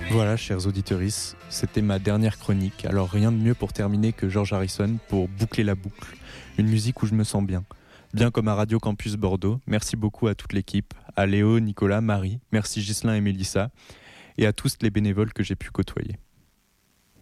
Voilà, chers auditeurs, c'était ma dernière chronique. Alors rien de mieux pour terminer que George Harrison pour boucler la boucle. Une musique où je me sens bien. Bien comme à Radio Campus Bordeaux. Merci beaucoup à toute l'équipe, à Léo, Nicolas, Marie. Merci Ghislain et Mélissa. Et à tous les bénévoles que j'ai pu côtoyer.